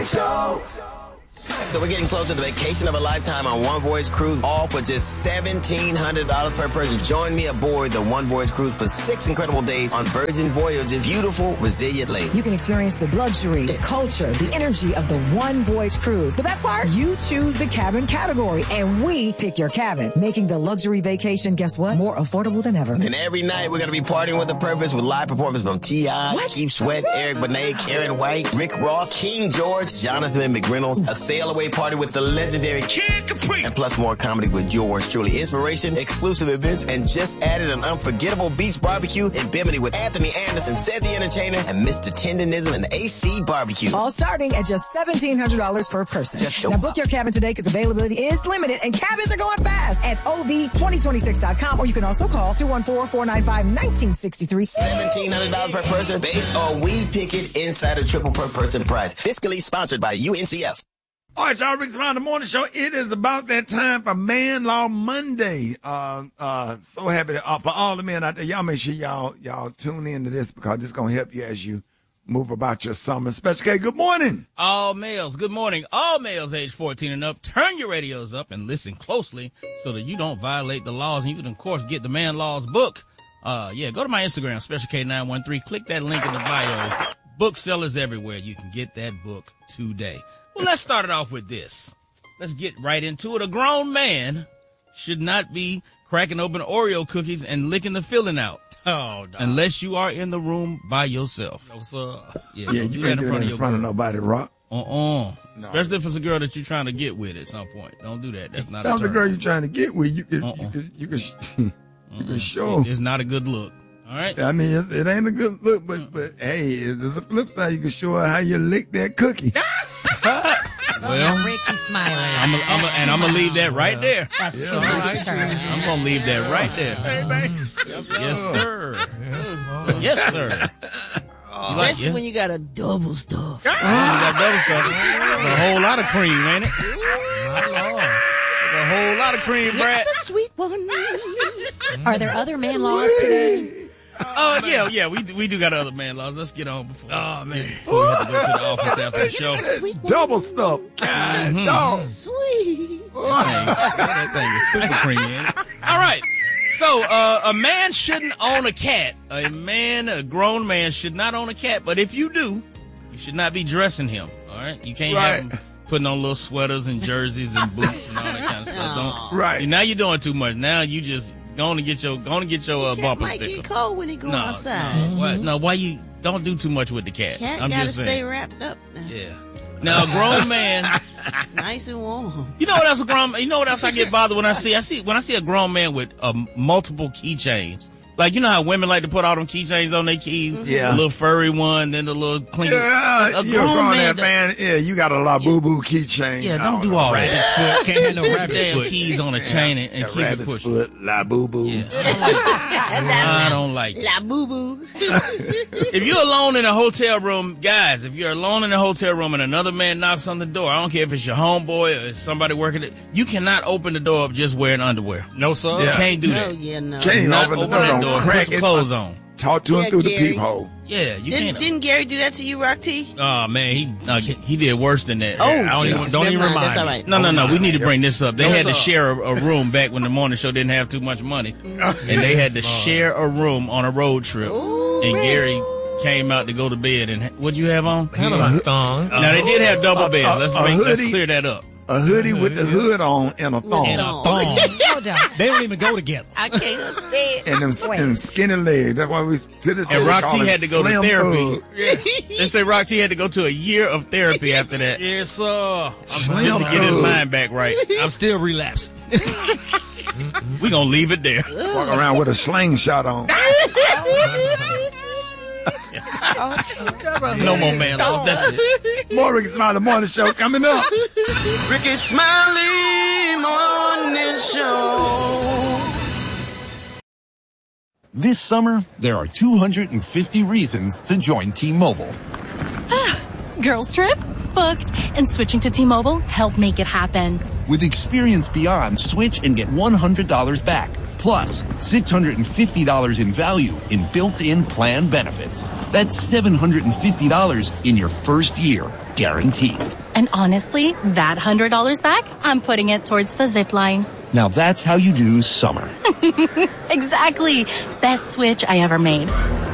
Show. So we're getting closer to the vacation of a lifetime on One Voyage Cruise, all for just $1,700 per person. Join me aboard the One Voyage Cruise for 6 incredible days on Virgin Voyage's beautiful, resilient lake. You can experience the luxury, the culture, the energy of the One Voyage Cruise. The best part? You choose the cabin category, and we pick your cabin, making the luxury vacation, guess what? More affordable than ever. And every night we're going to be partying with a purpose with live performances from T.I., Keith Sweat, Eric Benet, Karen White, Rick Ross, King George, Jonathan McReynolds, a sail-away party with the legendary Kid Capri, and plus more comedy with yours truly. Inspiration, exclusive events, and just added an unforgettable beach barbecue in Bimini with Anthony Anderson, Seth the Entertainer, and Mr. Tendonism and AC Barbecue. All starting at just $1,700 per person. Now book your cabin today because availability is limited and cabins are going fast at OV2026.com, or you can also call 214-495-1963. $1,700 per person based on We Pick It Insider Triple per person price. Fiscally sponsored by UNCF. All right, y'all, Rick's Around the Morning Show. It is about that time for Man Law Monday. So happy to, for all the men out there. Y'all make sure y'all tune in to this because this is going to help you as you move about your summer. Special K, good morning. All males, good morning. All males age 14 and up, turn your radios up and listen closely so that you don't violate the laws. And you can, of course, get the Man Laws book. Go to my Instagram, Special K913. Click that link in the bio. Booksellers everywhere. You can get that book today. Well, let's start it off with this. Let's get right into it. A grown man should not be cracking open Oreo cookies and licking the filling out. Oh, no. Unless you are in the room by yourself. No, sir. Yeah, you can't do that in front of nobody, Rock. No. Especially if it's a girl that you're trying to get with at some point. Don't do that. That's not That's a the turn. girl you're trying to get with. You can show. It's not a good look. All right. I mean, it ain't a good look, but hey, there's a flip side. You can show her how you lick that cookie. Well, Ricky smiling. I'm gonna leave that right there. That's too much, sir. I'm gonna leave that right there. Yes, sir. Yes, sir. Especially when you got a double stuff. There's a whole lot of cream, ain't it? There's a whole lot of cream, Brad. It's the sweet one. Are there other man laws today? Yeah, we do got other man laws. Let's get on before we have to go to the office after the show. Double stuff. God, dog. Sweet. That thing is super creamy, ain't it? All right. So, a man shouldn't own a cat. A grown man should not own a cat. But if you do, you should not be dressing him. All right? You can't have him putting on little sweaters and jerseys and boots and all that kind of stuff. See, now you're doing too much. Now you just going to get your bumper sticker. Might get cold when he go outside. Why you don't do too much with the cat? Cat I'm gotta just saying. stay wrapped up now. Yeah. Now a grown man, nice and warm. You know what else I get bothered when I see a grown man with multiple keychains. Like, you know how women like to put all them keychains on their keys? Yeah. The little furry one, then the little clean. Yeah, you're a grown man. Yeah, you got a La Boo Boo keychain. Yeah, don't do all that. Can't have no rabbit's damn foot. keys on a chain and keep it pushing. Foot, La Boo Boo. Yeah, I don't like it. La Boo Boo. If you're alone in a hotel room, guys, if you're alone in a hotel room and another man knocks on the door, I don't care if it's your homeboy or it's somebody working it, you cannot open the door up just wearing underwear. No, sir. You can't do that. Oh, yeah, no. Can't Not open the open that door. Crack Put some it. clothes on. Talk to him through Gary. the peephole. Yeah, you can't. Didn't Gary do that to you, Rock T? Oh, man, He did worse than that. Oh, don't even never mind. remind That's all me. right. No. We need to bring this up. They had to sir. share a room back when the morning show didn't have too much money. And they had to share a room on a road trip. And Gary came out to go to bed. And what'd you have on? Kind of a thong. Now, they did have double beds. Let's clear that up. A hoodie with the hood on and a thong. And a thong. Hold on. They don't even go together. I can't say it. And them skinny legs. That's why we to this And day Rock call T it had to go to slim therapy. thug. They say Rock T had to go to a year of therapy after that. Yes, sir. Just to get his mind back right. I'm still relapsing. We gonna leave it there. Walk around with a slingshot on. No more man laws. That's it. More Ricky Smiley Morning Show coming up. Ricky Smiley Morning Show. This summer, there are 250 reasons to join T-Mobile. Girls trip? Booked. And switching to T-Mobile helped make it happen. With experience beyond, switch and get $100 back. Plus, $650 in value in built-in plan benefits. That's $750 in your first year, guaranteed. And honestly, that $100 back, I'm putting it towards the zip line. Now that's how you do summer. Exactly. Best switch I ever made.